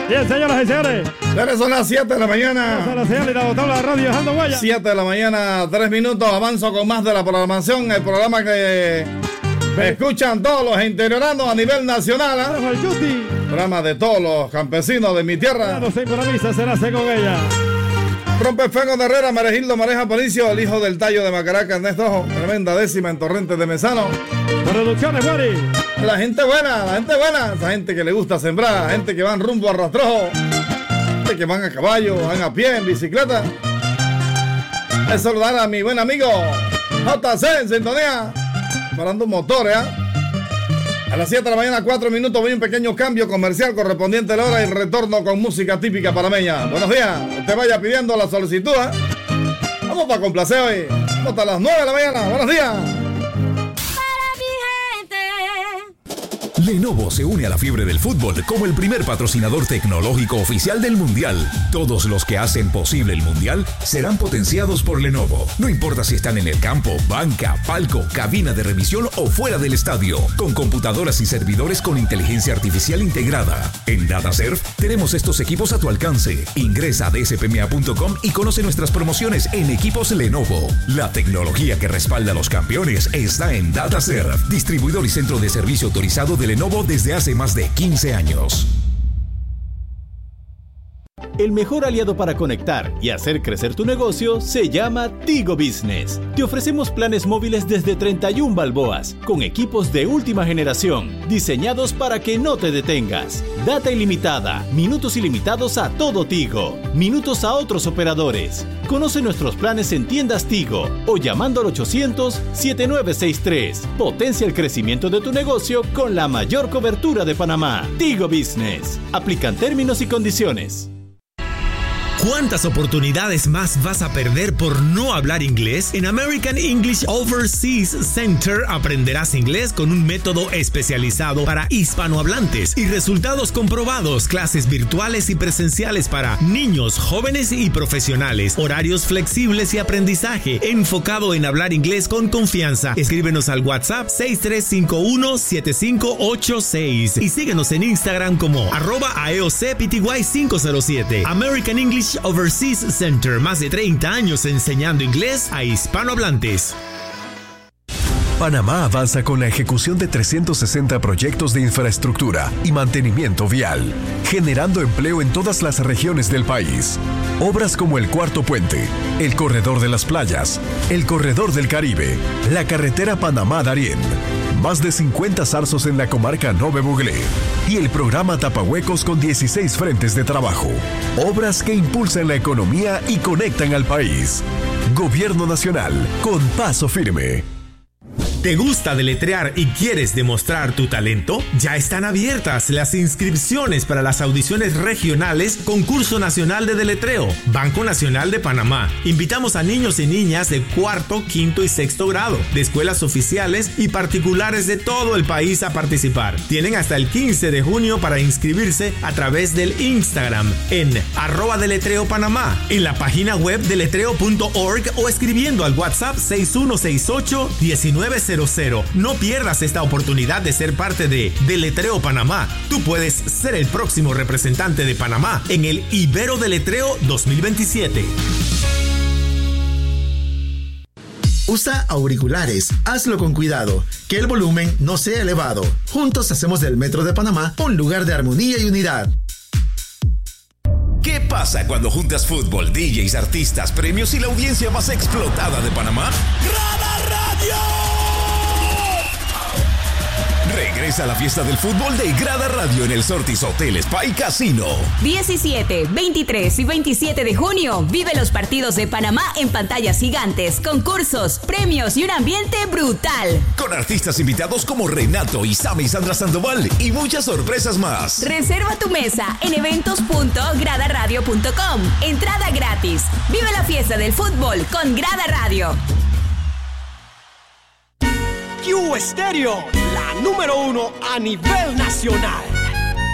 Bien, señoras y señores. Son las 7 de la mañana. Son las señales y la tabla de radio dejando huella. 7 de la mañana, 3 minutos. Avanzo con más de la programación. El programa que escuchan todos los interioranos a nivel nacional. Programa de todos los campesinos de mi tierra. No se improvisa, será con ella. Rompefuegos de Herrera, Meregildo, Mareja Aparicio, el hijo del tallo de Macaraca, Ernesto Ojo. Tremenda décima en Torrentes de Mesano. Producciones, Guari. La gente buena, esa gente que le gusta sembrar, gente que van rumbo a rastrojo, gente que van a caballo, van a pie, en bicicleta. Es saludar a mi buen amigo JC en sintonía, parando motores, A las 7 de la mañana, 4 minutos, voy a un pequeño cambio comercial correspondiente a la hora y retorno con música típica panameña. Buenos días, usted vaya pidiendo la solicitud, Vamos para complacer hoy. Vamos hasta las 9 de la mañana. Buenos días. Lenovo se une a la fiebre del fútbol como el primer patrocinador tecnológico oficial del Mundial. Todos los que hacen posible el Mundial serán potenciados por Lenovo. No importa si están en el campo, banca, palco, cabina de revisión o fuera del estadio. Con computadoras y servidores con inteligencia artificial integrada. En DataServe tenemos estos equipos a tu alcance. Ingresa a dspma.com y conoce nuestras promociones en equipos Lenovo. La tecnología que respalda a los campeones está en DataServe, distribuidor y centro de servicio autorizado de Lenovo desde hace más de 15 años. El mejor aliado para conectar y hacer crecer tu negocio se llama Tigo Business. Te ofrecemos planes móviles desde 31 balboas, con equipos de última generación, diseñados para que no te detengas. Data ilimitada, minutos ilimitados a todo Tigo, minutos a otros operadores. Conoce nuestros planes en tiendas Tigo o llamando al 800-7963. Potencia el crecimiento de tu negocio con la mayor cobertura de Panamá. Tigo Business. Aplican términos y condiciones. ¿Cuántas oportunidades más vas a perder por no hablar inglés? En American English Overseas Center aprenderás inglés con un método especializado para hispanohablantes y resultados comprobados, clases virtuales y presenciales para niños, jóvenes y profesionales, horarios flexibles y aprendizaje enfocado en hablar inglés con confianza. Escríbenos al WhatsApp 6351-7586 y síguenos en Instagram como @AEOCPTY507. American English Overseas Center, más de 30 años enseñando inglés a hispanohablantes. Panamá avanza con la ejecución de 360 proyectos de infraestructura y mantenimiento vial, generando empleo en todas las regiones del país. Obras como el Cuarto Puente, el Corredor de las Playas, el Corredor del Caribe, la carretera Panamá-Darién, más de 50 zarzos en la comarca Nove Buglé y el programa Tapahuecos con 16 frentes de trabajo. Obras que impulsan la economía y conectan al país. Gobierno Nacional, con paso firme. ¿Te gusta deletrear y quieres demostrar tu talento? Ya están abiertas las inscripciones para las audiciones regionales Concurso Nacional de Deletreo, Banco Nacional de Panamá. Invitamos a niños y niñas de cuarto, quinto y sexto grado, de escuelas oficiales y particulares de todo el país a participar. Tienen hasta el 15 de junio para inscribirse a través del Instagram en @deletreopanamá, en la página web deletreo.org o escribiendo al WhatsApp 6168-1900. No pierdas esta oportunidad de ser parte de Deletreo Panamá. Tú puedes ser el próximo representante de Panamá en el Ibero Deletreo 2027. Usa auriculares, hazlo con cuidado, que el volumen no sea elevado. Juntos hacemos del Metro de Panamá un lugar de armonía y unidad. ¿Qué pasa cuando juntas fútbol, DJs, artistas, premios y la audiencia más explotada de Panamá? ¡Grada Radio! Regresa a la fiesta del fútbol de Grada Radio en el Sortis Hotel Spa y Casino. 17, 23 y 27 de junio. Vive los partidos de Panamá en pantallas gigantes, concursos, premios y un ambiente brutal. Con artistas invitados como Renato, Isame y Sandra Sandoval y muchas sorpresas más. Reserva tu mesa en eventos.gradaradio.com. Entrada gratis. Vive la fiesta del fútbol con Grada Radio. Q Estéreo, la número 1 a nivel nacional.